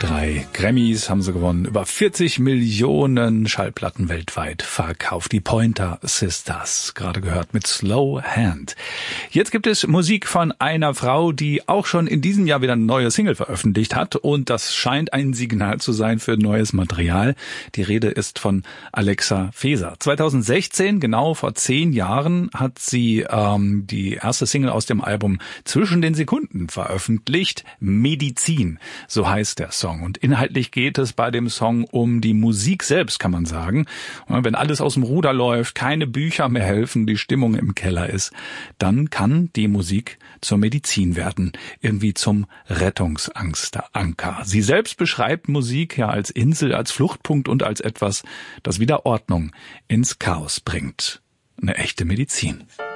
3 Grammys haben sie gewonnen, über 40 Millionen Schallplatten weltweit verkauft. Die Pointer Sisters, gerade gehört mit Slow Hand. Jetzt gibt es Musik von einer Frau, die auch schon in diesem Jahr wieder eine neue Single veröffentlicht hat, und das scheint ein Signal zu sein für neues Material. Die Rede ist von Alexa Feser. 2016, genau vor 10 Jahren, hat sie die erste Single aus dem Album Zwischen den Sekunden veröffentlicht. Medizin, so heißt der Song. Und inhaltlich geht es bei dem Song um die Musik selbst, kann man sagen. Und wenn alles aus dem Ruder läuft, keine Bücher mehr helfen, die Stimmung im Keller ist, dann kann die Musik zur Medizin werden, irgendwie zum Rettungsanker. Sie selbst beschreibt Musik ja als Insel, als Fluchtpunkt und als etwas, das wieder Ordnung ins Chaos bringt. Eine echte Medizin.